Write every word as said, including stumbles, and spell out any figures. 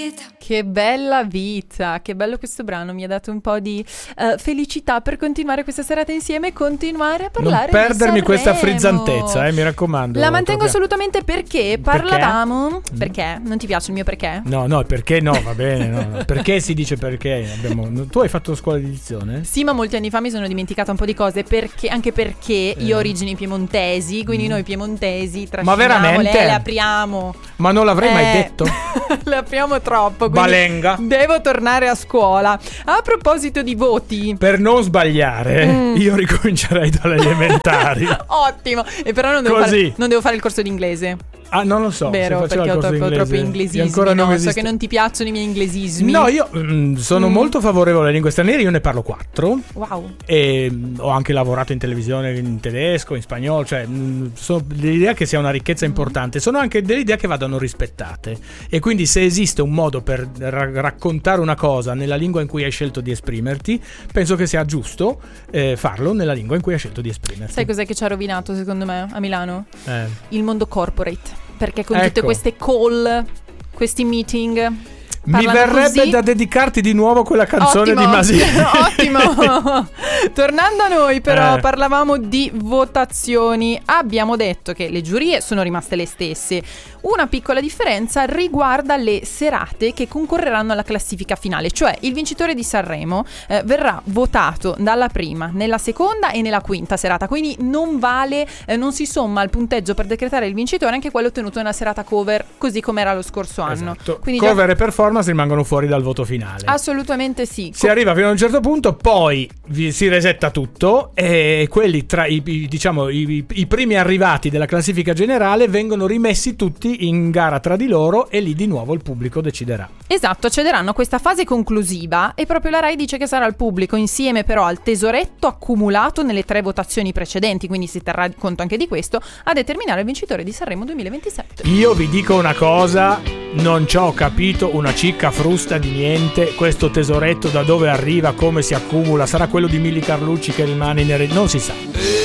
vita. Che bella vita, che bello questo brano, mi ha dato un po' di uh, felicità per continuare questa serata insieme e continuare a parlare. Non perdermi di questa Sanremo. frizzantezza, eh, mi raccomando. La mantengo proprio. assolutamente perché parlavamo. Perché? perché? Non ti piace il mio perché? No, no, perché no, va bene. No, no. Perché si dice perché? Abbiamo... Tu hai fatto scuola di dizione? Sì, ma molti anni fa mi sono dimenticata un po' di cose perché, anche perché eh. io ho origini piemontesi, quindi mm. noi piemontesi Ma veramente? le apriamo. Ma non l'avrei eh, mai detto. Le apriamo troppo. Balenga. Devo tornare a scuola. A proposito di voti, per non sbagliare, mm. io ricomincerei dalle elementari. Ottimo. E però non devo, fare, non devo fare il corso di inglese. Ah, non lo so. Vero, perché ho troppo, troppo inglesismi. Ancora non no, esiste. So che non ti piacciono i miei inglesismi. No, io mh, sono mm. molto favorevole alle lingue straniere. Io ne parlo quattro. Wow. E mh, ho anche lavorato in televisione in tedesco, in spagnolo. Cioè, mh, sono dell'idea che sia una ricchezza mm. importante. Sono anche dell'idea che vadano rispettate. E quindi, se esiste un modo per ra- raccontare una cosa nella lingua in cui hai scelto di esprimerti, penso che sia giusto eh, farlo nella lingua in cui hai scelto di esprimerti. Sai cos'è che ci ha rovinato, secondo me, a Milano? Eh. Il mondo corporate. Perché con ecco. tutte queste call, questi meeting, mi verrebbe così. da dedicarti di nuovo quella canzone Ottimo. di Masini. Ottimo. Tornando a noi, però, eh. parlavamo di votazioni. Abbiamo detto che le giurie sono rimaste le stesse. Una piccola differenza riguarda le serate che concorreranno alla classifica finale, cioè il vincitore di Sanremo eh, verrà votato dalla prima, nella seconda e nella quinta serata, quindi non vale, eh, non si somma al punteggio per decretare il vincitore anche quello ottenuto nella serata cover, così come era lo scorso anno. Esatto. Quindi cover già... e performance rimangono fuori dal voto finale. Assolutamente sì. Si arriva fino a un certo punto, poi vi, si resetta tutto e quelli tra i, i diciamo i, i primi arrivati della classifica generale vengono rimessi tutti in gara tra di loro e lì di nuovo il pubblico deciderà. Esatto, accederanno a questa fase conclusiva e proprio la Rai dice che sarà il pubblico, insieme però al tesoretto accumulato nelle tre votazioni precedenti, quindi si terrà conto anche di questo, a determinare il vincitore di Sanremo duemilaventisette. Io vi dico una cosa, non ci ho capito una cicca frusta di niente. Questo tesoretto da dove arriva, come si accumula, sarà quello di Mili Carlucci che rimane in eredità, non si sa.